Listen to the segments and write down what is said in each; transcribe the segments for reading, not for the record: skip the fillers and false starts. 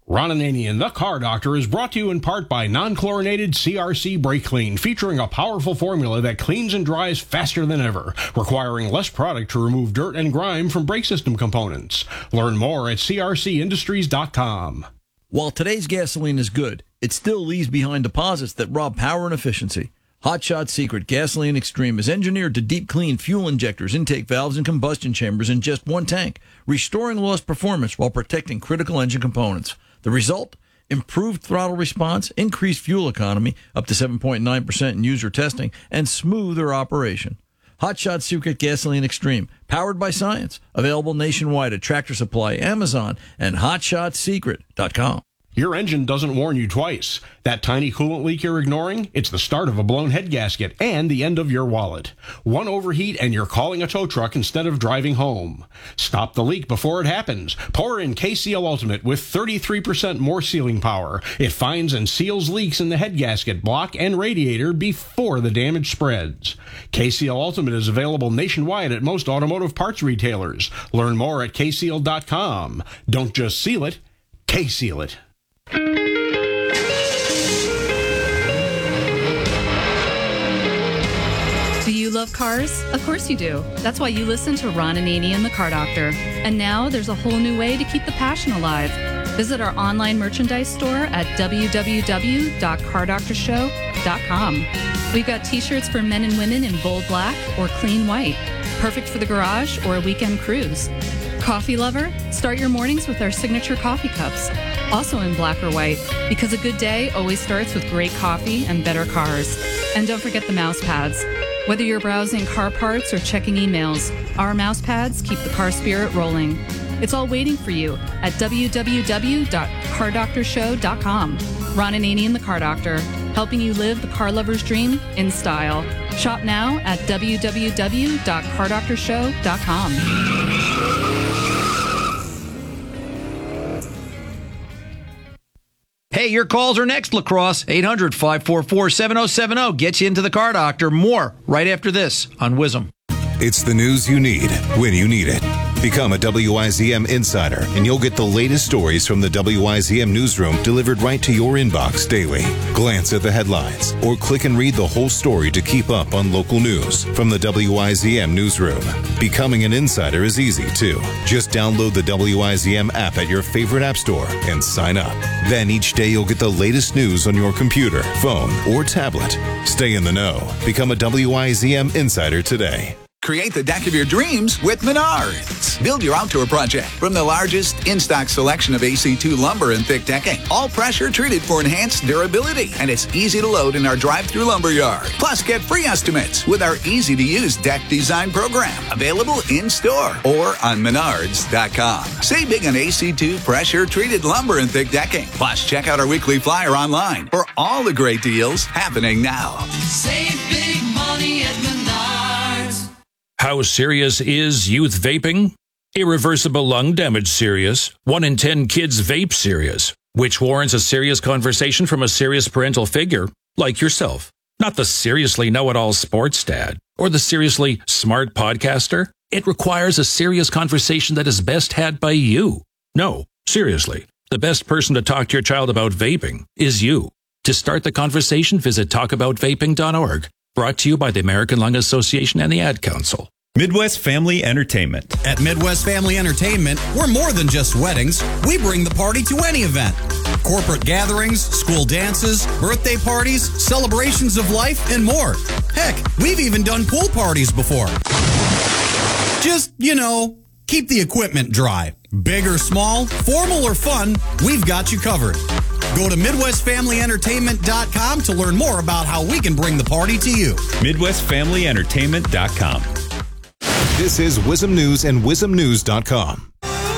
Ron Ananian, the Car Doctor, is brought to you in part by non-chlorinated CRC Brake Clean, featuring a powerful formula that cleans and dries faster than ever, requiring less product to remove dirt and grime from brake system components. Learn more at crcindustries.com. While today's gasoline is good, it still leaves behind deposits that rob power and efficiency. Hot Shot Secret Gasoline Extreme is engineered to deep clean fuel injectors, intake valves, and combustion chambers in just one tank, restoring lost performance while protecting critical engine components. The result? Improved throttle response, increased fuel economy, up to 7.9% in user testing, and smoother operation. Hot Shot Secret Gasoline Extreme, powered by science. Available nationwide at Tractor Supply, Amazon, and HotShotSecret.com. Your engine doesn't warn you twice. That tiny coolant leak you're ignoring? It's the start of a blown head gasket and the end of your wallet. One overheat and you're calling a tow truck instead of driving home. Stop the leak before it happens. Pour in KCL Ultimate with 33% more sealing power. It finds and seals leaks in the head gasket, block, and radiator before the damage spreads. KCL Ultimate is available nationwide at most automotive parts retailers. Learn more at kcl.com. Don't just seal it, K-Seal it. Do you love cars? Of course you do. That's why you listen to Ron Ananian, the Car Doctor. And now there's a whole new way to keep the passion alive. Visit our online merchandise store at www.cardoctorshow.com. We've got t-shirts for men and women in bold black or clean white, perfect for the garage or a weekend cruise. Coffee lover? Start your mornings with our signature coffee cups, also in black or white, because a good day always starts with great coffee and better cars. And don't forget the mouse pads. Whether you're browsing car parts or checking emails, our mouse pads keep the car spirit rolling. It's all waiting for you at www.cardoctorshow.com. Ron Ananian, the Car Doctor, helping you live the car lover's dream in style. Shop now at www.cardoctorshow.com. Hey, your calls are next, La Crosse. 800-544-7070 gets you into the Car Doctor. More right after this on WIZM. It's the news you need when you need it. Become a WIZM insider, and you'll get the latest stories from the WIZM newsroom delivered right to your inbox daily. Glance at the headlines, or click and read the whole story to keep up on local news from the WIZM newsroom. Becoming an insider is easy, too. Just download the WIZM app at your favorite app store and sign up. Then each day you'll get the latest news on your computer, phone, or tablet. Stay in the know. Become a WIZM insider today. Create the deck of your dreams with Menards. Build your outdoor project from the largest in-stock selection of AC2 lumber and thick decking. All pressure treated for enhanced durability. And it's easy to load in our drive-through lumber yard. Plus, get free estimates with our easy-to-use deck design program. Available in-store or on Menards.com. Save big on AC2 pressure-treated lumber and thick decking. Plus, check out our weekly flyer online for all the great deals happening now. Save big money at Menards. How serious is youth vaping? Irreversible lung damage serious. 1 in 10 kids vape serious, which warrants a serious conversation from a serious parental figure like yourself. Not the seriously know-it-all sports dad or the seriously smart podcaster. It requires a serious conversation that is best had by you. No, seriously, the best person to talk to your child about vaping is you. To start the conversation, visit talkaboutvaping.org. Brought to you by the American Lung Association and the Ad Council. Midwest Family Entertainment. At Midwest Family Entertainment, we're more than just weddings. We bring the party to any event. Corporate gatherings, school dances, birthday parties, celebrations of life, and more. Heck, we've even done pool parties before. Just, keep the equipment dry. Big or small, formal or fun, we've got you covered. Go to MidwestFamilyEntertainment.com to learn more about how we can bring the party to you. MidwestFamilyEntertainment.com. This is WIZM News and WIZMnews.com.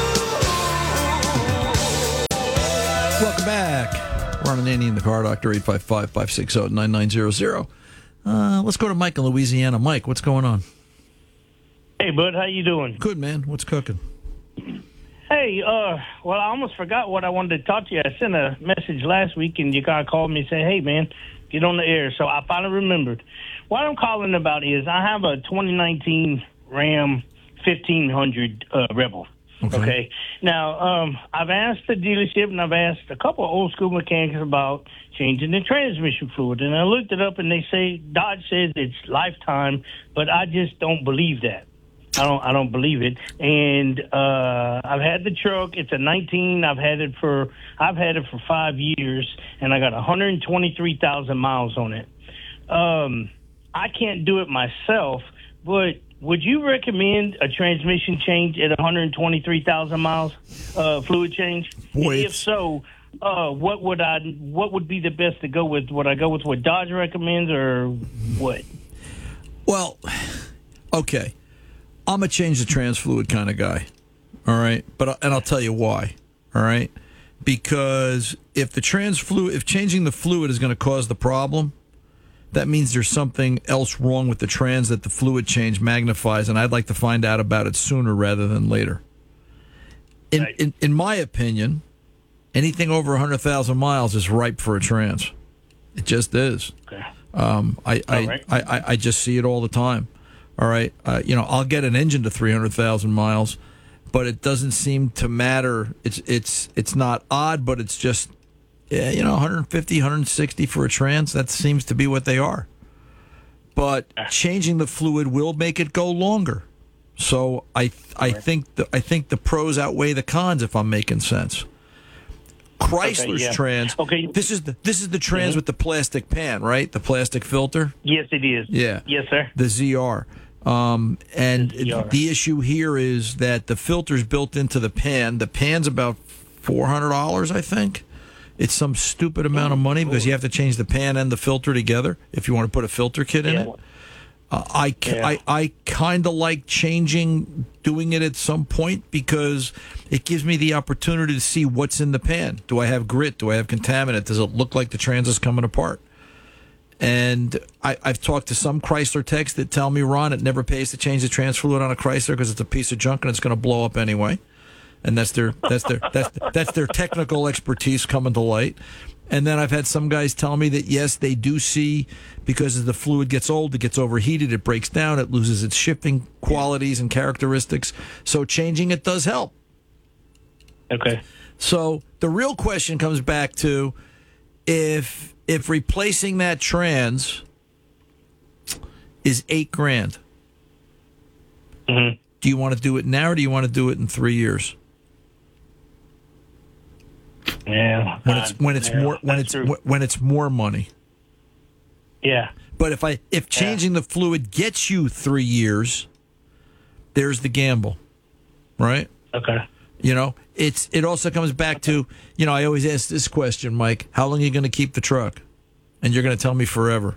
Welcome back. Ron Ananian, the Car Doctor, 855-560-9900. Let's go to Mike in Louisiana. Mike, what's going on? Hey, bud, how you doing? Good, man. What's cooking? Hey, well, I almost forgot what I wanted to talk to you. I sent a message last week, and you guy called me and said, hey, man, get on the air. So I finally remembered. What I'm calling about is I have a 2019 Ram 1500 Rebel. Okay. Now, I've asked the dealership and I've asked a couple of old school mechanics about changing the transmission fluid, and I looked it up, and they say Dodge says it's lifetime, but I just don't believe that. I don't believe it. And I've had the truck. It's a 19. I've had it for 5 years, and I got 123,000 miles on it. I can't do it myself, but would you recommend a transmission change at 123,000 miles, fluid change? Boy, if so, what would be the best to go with? Would I go with what Dodge recommends, or what? Well, okay. I'm a change the trans fluid kind of guy, all right? And I'll tell you why, all right? Because if changing the fluid is going to cause the problem, that means there's something else wrong with the trans that the fluid change magnifies, and I'd like to find out about it sooner rather than later. In my opinion, anything over 100,000 miles is ripe for a trans. It just is. Okay. I just see it all the time. All right, I'll get an engine to 300,000 miles, but it doesn't seem to matter. It's not odd, but it's just 150, 160 for a trans. That seems to be what they are. But changing the fluid will make it go longer. So I think the pros outweigh the cons, if I'm making sense. Chrysler's trans. Okay. This is the trans with the plastic pan, right? The plastic filter. Yes, it is. Yeah. Yes, sir. The ZR. The issue here is that the filter's built into the pan. The pan's about $400, I think. It's some stupid amount of money because you have to change the pan and the filter together if you want to put a filter kit in it. I kind of like doing it at some point because it gives me the opportunity to see what's in the pan. Do I have grit? Do I have contaminant? Does it look like the trans is coming apart? And I've talked to some Chrysler techs that tell me, Ron, it never pays to change the trans fluid on a Chrysler because it's a piece of junk and it's going to blow up anyway. And that's their technical expertise coming to light. And then I've had some guys tell me that, yes, they do see, because as the fluid gets old, it gets overheated, it breaks down, it loses its shifting qualities and characteristics. So changing it does help. Okay. So the real question comes back to if replacing that trans is $8,000, do you want to do it now or do you want to do it in 3 years? Yeah. When it's more money. Yeah. But if changing the fluid gets you 3 years, there's the gamble, right? Okay. It also comes back to, I always ask this question, Mike, how long are you going to keep the truck? And you're going to tell me forever.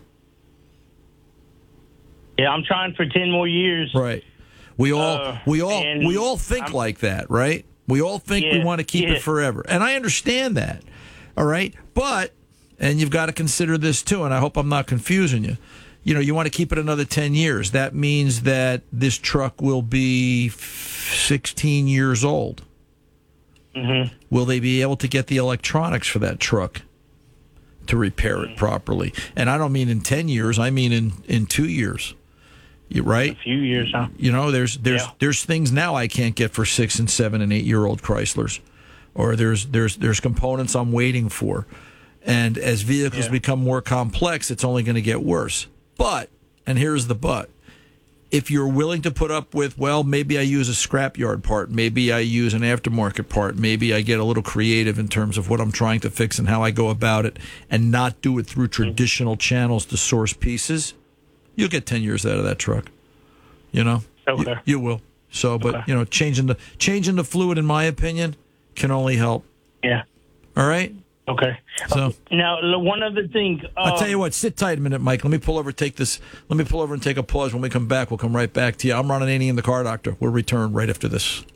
Yeah, I'm trying for 10 more years. Right. We all think like that, right? We all think we want to keep it forever. And I understand that. All right? But, and you've got to consider this too, and I hope I'm not confusing you. You want to keep it another 10 years. That means that this truck will be 16 years old. Mm-hmm. Will they be able to get the electronics for that truck to repair it properly? And I don't mean in 10 years. I mean in 2 years. Right? A few years, huh? There's things now I can't get for 6 and 7 and 8 year old Chryslers, or there's components I'm waiting for, and as vehicles become more complex, it's only going to get worse. But, and here's the but, if you're willing to put up with, well, maybe I use a scrapyard part, maybe I use an aftermarket part, maybe I get a little creative in terms of what I'm trying to fix and how I go about it, and not do it through traditional channels to source pieces, you'll get 10 years out of that truck. Okay. You will. So, but changing the fluid, in my opinion, can only help. Yeah. All right. Okay. So now, one other thing. I'll tell you what. Sit tight a minute, Mike. Let me pull over. Let me pull over and take a pause. When we come back, we'll come right back to you. I'm Ron Ananian, the Car Doctor. We'll return right after this.